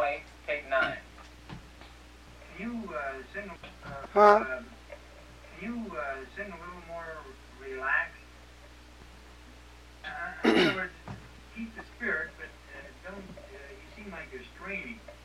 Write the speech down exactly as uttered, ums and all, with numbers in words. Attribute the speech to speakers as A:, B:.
A: Kelly, take nine.
B: Can you uh, sing? Uh,
C: Huh?
B: uh, can you uh, sing a little more relaxed? Uh, in other words, keep the spirit, but uh, don't. Uh, you seem like you're straining.